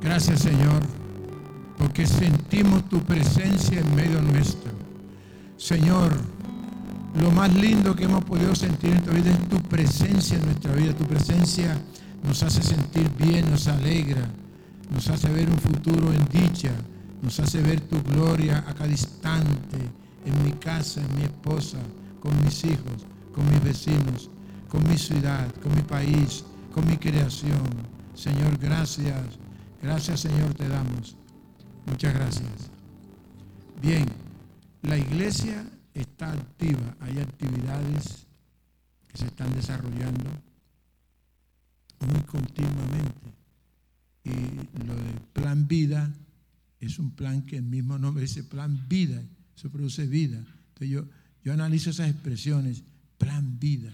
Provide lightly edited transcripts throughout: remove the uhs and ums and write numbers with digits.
Gracias, Señor, porque sentimos tu presencia en medio nuestro. Señor, lo más lindo que hemos podido sentir en nuestra vida es tu presencia en nuestra vida. Tu presencia nos hace sentir bien, nos alegra, nos hace ver un futuro en dicha, nos hace ver tu gloria a cada instante, en mi casa, en mi esposa, con mis hijos, con mis vecinos, con mi ciudad, con mi país, con mi creación. Señor, gracias. Gracias, Señor, te damos. Muchas gracias. Bien, la iglesia está activa. Hay actividades que se están desarrollando muy continuamente. Y lo del plan vida es un plan que el mismo nombre dice plan vida. Eso produce vida. Entonces yo analizo esas expresiones. Plan vida.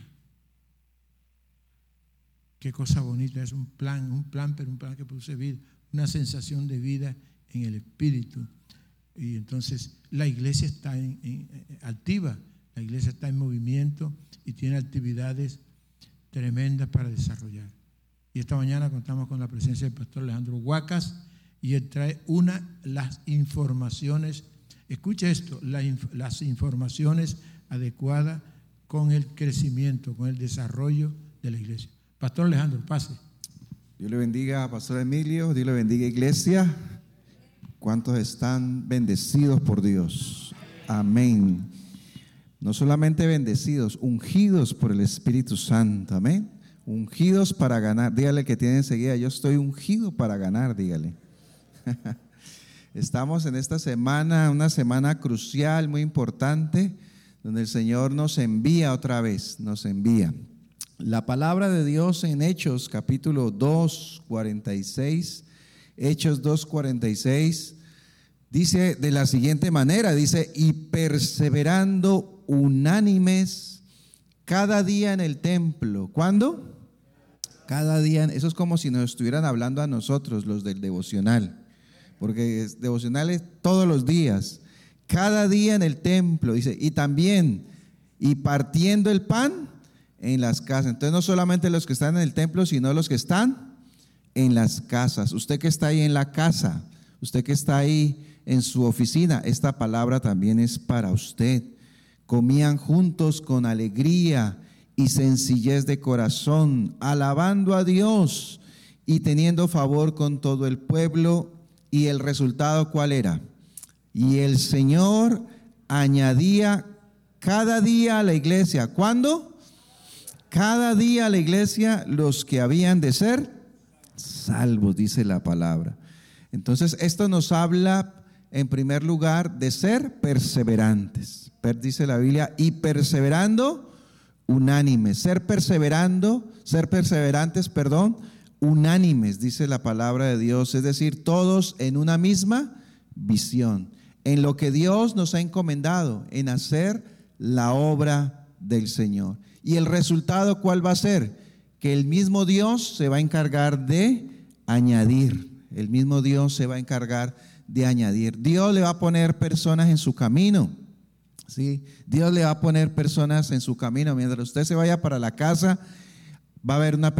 Qué cosa bonita. Es un plan, pero un plan que produce vida. Una sensación de vida en el espíritu. Y entonces la iglesia está activa, la iglesia está en movimiento y tiene actividades tremendas para desarrollar. Y esta mañana contamos con la presencia del pastor Alejandro Huacas y él trae las informaciones, escuche esto, las informaciones adecuadas con el crecimiento, con el desarrollo de la iglesia. Pastor Alejandro, pase. Dios le bendiga, Pastor Emilio, Dios le bendiga, iglesia. ¿Cuántos están bendecidos por Dios? Amén. No solamente bendecidos, ungidos por el Espíritu Santo, amén. Ungidos para ganar. Dígale que tiene enseguida, yo estoy ungido para ganar, dígale. Estamos en esta semana, una semana crucial, muy importante, donde el Señor nos envía otra vez, nos envía. La palabra de Dios en Hechos capítulo 2, 46, Hechos 2, 46, dice de la siguiente manera, dice, y perseverando unánimes cada día en el templo. ¿Cuándo? Cada día, eso es como si nos estuvieran hablando a nosotros, los del devocional, porque devocional es todos los días, cada día en el templo, dice, y también, y partiendo el pan en las casas. Entonces no solamente los que están en el templo, sino los que están en las casas. Usted que está ahí en la casa, usted que está ahí en su oficina, esta palabra también es para usted. Comían juntos con alegría y sencillez de corazón, alabando a Dios y teniendo favor con todo el pueblo. Y el resultado, ¿cuál era? Y el Señor añadía cada día a la iglesia. ¿Cuándo? Cada día a la iglesia los que habían de ser salvos, dice la palabra. Entonces esto nos habla en primer lugar de ser perseverantes. Dice la Biblia, y perseverando unánimes. Ser perseverantes, unánimes, dice la palabra de Dios. Es decir, todos en una misma visión, en lo que Dios nos ha encomendado, en hacer la obra del Señor. Y el resultado, ¿cuál va a ser? Que el mismo Dios se va a encargar de añadir. El mismo Dios se va a encargar de añadir. Dios le va a poner personas en su camino. ¿Sí? Dios le va a poner personas en su camino. Mientras usted se vaya para la casa, va a haber una persona